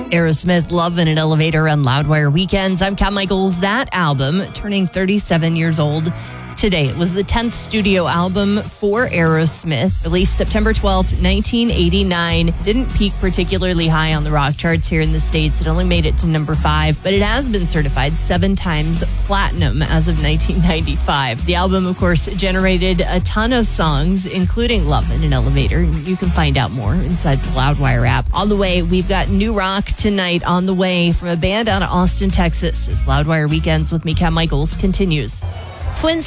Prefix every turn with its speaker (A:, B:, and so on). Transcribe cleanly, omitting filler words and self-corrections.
A: Aerosmith, Love in an Elevator on Loudwire Weekends. I'm Kat Michaels. That album turning 37 years old today. It was the 10th studio album for Aerosmith, released September 12th, 1989. Didn't peak particularly high on the rock charts here in the States. It only made it to number 5, but it has been certified 7 times platinum as of 1995. The album, of course, generated a ton of songs, including Love in an Elevator. You can find out more inside the Loudwire app. On the way, we've got new rock tonight on the way from a band out of Austin, Texas, as Loudwire Weekends with me, Kat Michaels, continues. Flint's